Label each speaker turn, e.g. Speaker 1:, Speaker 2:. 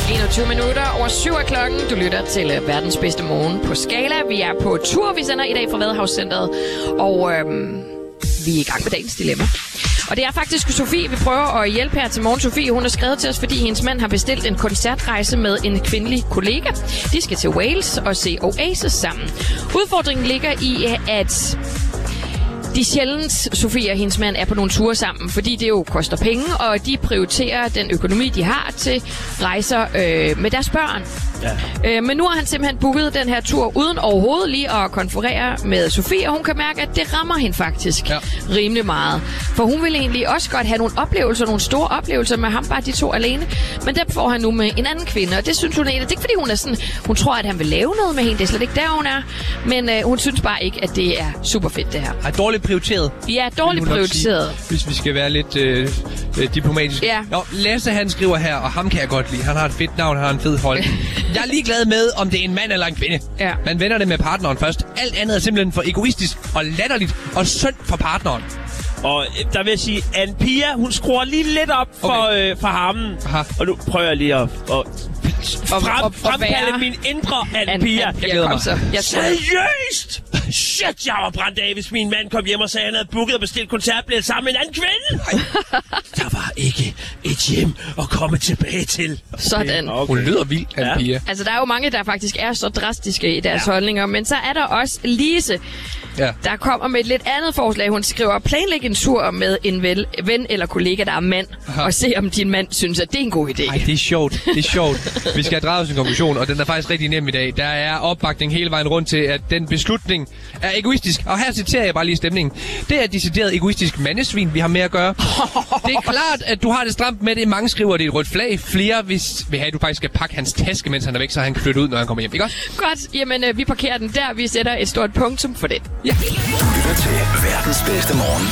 Speaker 1: 21 minutter over 7 af klokken. Du lytter til verdens bedste morgen på Skala. Vi er på tur. Vi sender i dag fra Vadehavscenteret. Og vi er i gang med dagens dilemma. Og det er faktisk Sofie, vi prøver at hjælpe her til morgen. Sofie, hun har skrevet til os, fordi hendes mand har bestilt en koncertrejse med en kvindelig kollega. De skal til Wales og se Oasis sammen. Udfordringen ligger i, at de sjældent, Sofie og hendes mand, er på nogle ture sammen, fordi det jo koster penge, og de prioriterer den økonomi, de har til rejser med deres børn. Ja. Men nu har han simpelthen booket den her tur, uden overhovedet lige at konferere med Sofie, og hun kan mærke, at det rammer hende faktisk rimelig meget. For hun vil egentlig også godt have nogle oplevelser, nogle store oplevelser med ham, bare de to alene. Men det får han nu med en anden kvinde, og det synes hun egentlig, det er ikke fordi hun er sådan, hun tror, at han vil lave noget med hende, det er slet ikke der, hun er. Men hun synes bare ikke, at det er super fedt, det her.
Speaker 2: Er dårligt prioriteret?
Speaker 1: Ja, dårligt prioriteret.
Speaker 2: Sige, hvis vi skal være lidt diplomatiske.
Speaker 1: Ja.
Speaker 2: Nå, Lasse han skriver her, og ham kan jeg godt lide. Han har et fedt navn, han har en fed hold. Jeg er ligeglad med, om det er en mand eller en kvinde. Ja. Man vender det med partneren først. Alt andet er simpelthen for egoistisk og latterligt og synd for partneren.
Speaker 3: Og der vil jeg sige, Anne Pia, hun skruer lige lidt op for harmen. Aha. Og nu prøver jeg lige at fremkalde min indre Anne Pia.
Speaker 2: Jeg glæder mig.
Speaker 3: Seriøst? Shit, jeg var brændt af, hvis min mand kom hjem og sagde, at han havde booket og bestilt koncertbillet sammen med en anden kvinde. Der var ikke et hjem at komme tilbage til.
Speaker 1: Sådan.
Speaker 2: Okay. Hun lyder vild, Anne Pia.
Speaker 1: Altså, der er jo mange, der faktisk er så drastiske i deres holdninger, men så er der også Lise, der kommer med et lidt andet forslag. Hun skriver, planlæg en tur med en ven eller kollega, der er mand, og se, om din mand synes, at det er en god idé.
Speaker 2: Ej, det er sjovt. Det er sjovt. Vi skal have draget en konklusion, og den er faktisk rigtig nem i dag. Der er opbakning hele vejen rundt til, at den beslutning er egoistisk. Og her citerer jeg bare lige stemningen. Det er decideret egoistisk mandesvin, vi har med at gøre. Det er klart, at du har det stramt med det. Mange skriver, det er et rødt flag. Flere vil have, at du faktisk skal pakke hans taske, mens han er væk, så han kan flytte ud, når han kommer hjem. Ikke også?
Speaker 1: Godt. Jamen, vi parkerer den der. Vi sætter et stort punktum for det.
Speaker 4: Ja. Du lytter til verdens bedste morgen